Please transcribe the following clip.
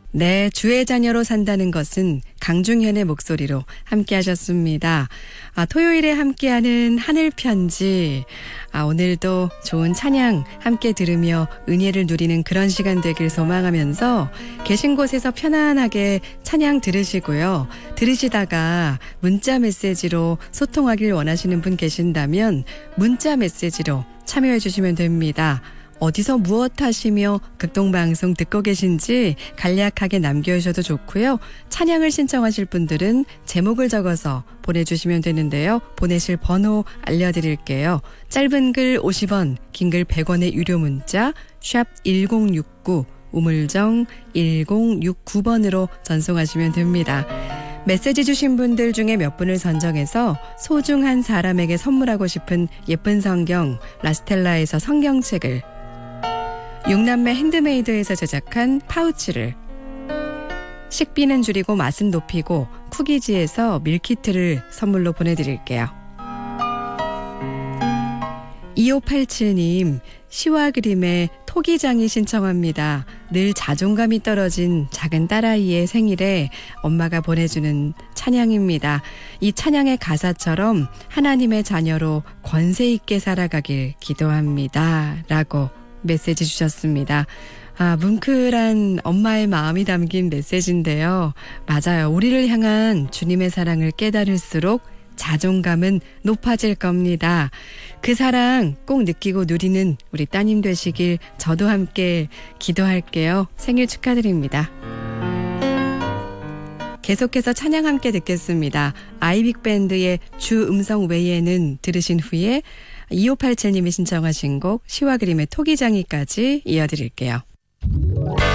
네, 주의 자녀로 산다는 것은 강중현의 목소리로 함께 하셨습니다. 토요일에 함께하는 하늘편지. 오늘도 좋은 찬양 함께 들으며 은혜를 누리는 그런 시간 되길 소망하면서 계신 곳에서 편안하게 찬양 들으시고요. 들으시다가 문자 메시지로 소통하길 원하시는 분 계신다면 문자 메시지로 참여해 주시면 됩니다. 어디서 무엇 하시며 극동방송 듣고 계신지 간략하게 남겨주셔도 좋고요. 찬양을 신청하실 분들은 제목을 적어서 보내주시면 되는데요. 보내실 번호 알려드릴게요. 짧은 글 50원, 긴 글 100원의 유료 문자 샵 1069, 우물정 1069번으로 전송하시면 됩니다. 메시지 주신 분들 중에 몇 분을 선정해서 소중한 사람에게 선물하고 싶은 예쁜 성경 라스텔라에서 성경책을, 육남매 핸드메이드에서 제작한 파우치를, 식비는 줄이고 맛은 높이고 쿠키지에서 밀키트를 선물로 보내드릴게요. 2587님, 시와 그림의 토기장이 신청합니다. 늘 자존감이 떨어진 작은 딸아이의 생일에 엄마가 보내주는 찬양입니다. 이 찬양의 가사처럼 하나님의 자녀로 권세 있게 살아가길 기도합니다. 라고 메시지 주셨습니다. 뭉클한 엄마의 마음이 담긴 메시지인데요. 맞아요. 우리를 향한 주님의 사랑을 깨달을수록 자존감은 높아질 겁니다. 그 사랑 꼭 느끼고 누리는 우리 따님 되시길 저도 함께 기도할게요. 생일 축하드립니다. 계속해서 찬양 함께 듣겠습니다. 아이빅밴드의 주 음성 외에는 들으신 후에 2587님이 신청하신 곡 시와 그림의 토기장이까지 이어드릴게요.